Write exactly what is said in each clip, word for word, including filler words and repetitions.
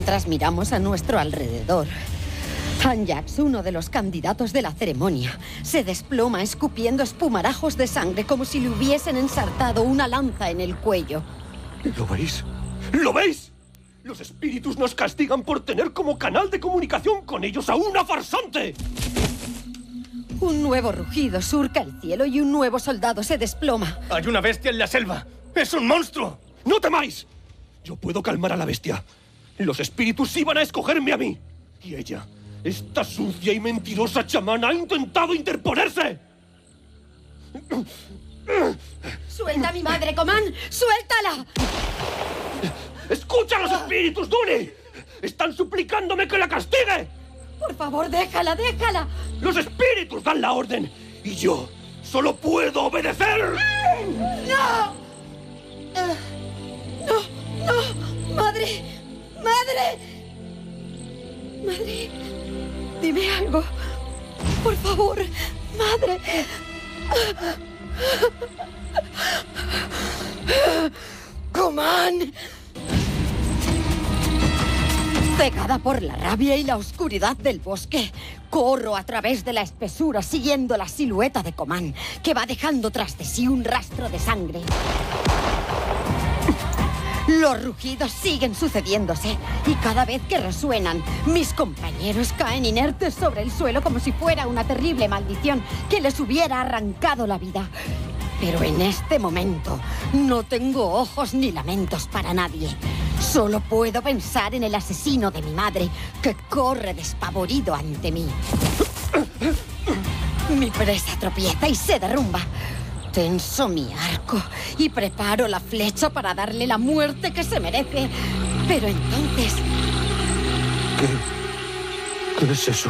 Mientras miramos a nuestro alrededor, Anjax, uno de los candidatos de la ceremonia, se desploma escupiendo espumarajos de sangre como si le hubiesen ensartado una lanza en el cuello. ¿Lo veis? ¿Lo veis? Los espíritus nos castigan por tener como canal de comunicación con ellos a una farsante. Un nuevo rugido surca el cielo y un nuevo soldado se desploma. Hay una bestia en la selva. ¡Es un monstruo! ¡No temáis! Yo puedo calmar a la bestia. Los espíritus iban a escogerme a mí. Y ella, esta sucia y mentirosa chamana, ha intentado interponerse. ¡Suelta a mi madre, Coman! ¡Suéltala! ¡Escucha a los espíritus, Duni! ¡Están suplicándome que la castigue! Por favor, déjala, déjala. Los espíritus dan la orden y yo solo puedo obedecer. ¡No! Uh, ¡No! ¡No! ¡Madre! ¡Madre! ¡Madre! Dime algo. Por favor, madre. ¡Coman! Cegada por la rabia y la oscuridad del bosque, corro a través de la espesura siguiendo la silueta de Coman, que va dejando tras de sí un rastro de sangre. Los rugidos siguen sucediéndose y cada vez que resuenan, mis compañeros caen inertes sobre el suelo como si fuera una terrible maldición que les hubiera arrancado la vida. Pero en este momento no tengo ojos ni lamentos para nadie. Solo puedo pensar en el asesino de mi madre, que corre despavorido ante mí. Mi presa tropieza y se derrumba. Tenso mi arco y preparo la flecha para darle la muerte que se merece. Pero entonces... ¿Qué? ¿Qué es eso?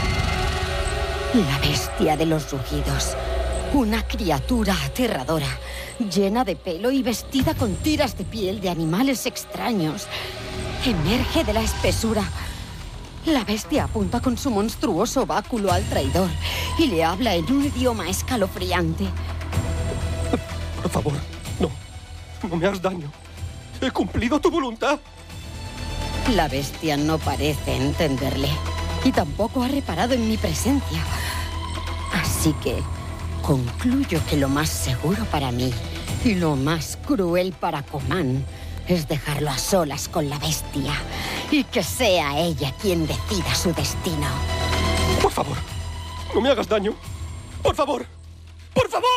La bestia de los rugidos. Una criatura aterradora, llena de pelo y vestida con tiras de piel de animales extraños. Emerge de la espesura. La bestia apunta con su monstruoso báculo al traidor y le habla en un idioma escalofriante. Por favor, no. No me hagas daño. He cumplido tu voluntad. La bestia no parece entenderle y tampoco ha reparado en mi presencia. Así que concluyo que lo más seguro para mí y lo más cruel para Coman es dejarlo a solas con la bestia y que sea ella quien decida su destino. Por favor, no me hagas daño. Por favor, por favor.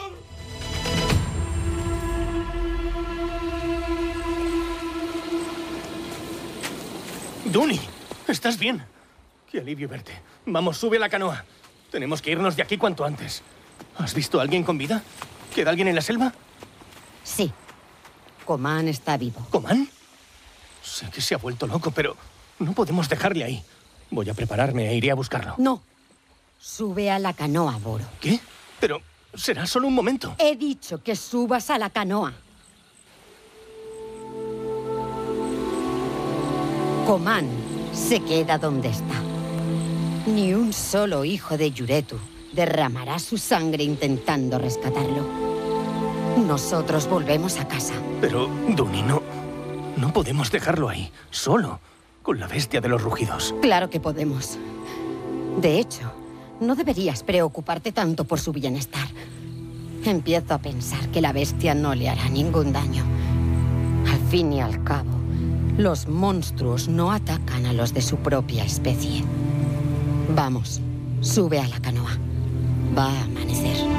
Duni, ¿estás bien? Qué alivio verte. Vamos, sube a la canoa. Tenemos que irnos de aquí cuanto antes. ¿Has visto a alguien con vida? ¿Queda alguien en la selva? Sí. Coman está vivo. ¿Coman? Sé que se ha vuelto loco, pero no podemos dejarle ahí. Voy a prepararme e iré a buscarlo. No. Sube a la canoa, Boro. ¿Qué? Pero será solo un momento. He dicho que subas a la canoa. Coman se queda donde está. Ni un solo hijo de Yuretu derramará su sangre intentando rescatarlo. Nosotros volvemos a casa. Pero, Duni, no... No podemos dejarlo ahí, solo, con la bestia de los rugidos. Claro que podemos. De hecho, no deberías preocuparte tanto por su bienestar. Empiezo a pensar que la bestia no le hará ningún daño. Al fin y al cabo, los monstruos no atacan a los de su propia especie. Vamos, sube a la canoa. Va a amanecer.